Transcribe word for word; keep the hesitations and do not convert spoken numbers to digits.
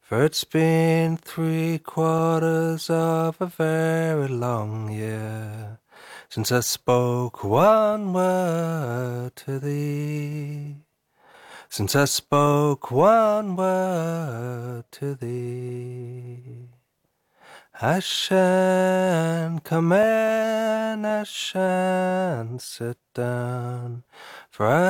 For it's been three quarters of a very long year since I spoke one word to thee, since I spoke one word to thee. I shan't come in, I shan't sit down, for I